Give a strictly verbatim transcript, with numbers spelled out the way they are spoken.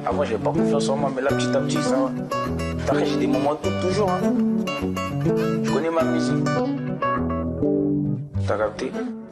Avant, j'avais pas confiance en moi, mais là, petit à petit, ça va. Après, j'ai des moments de doute toujours. Hein. Je connais ma musique. T'as capté?